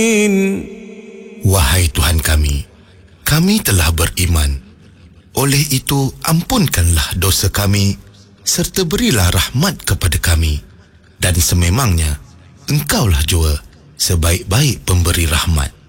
Wahai Tuhan kami telah beriman. Oleh itu, ampunkanlah dosa kami, serta berilah rahmat kepada kami. Dan sememangnya, Engkaulah jua sebaik-baik pemberi rahmat.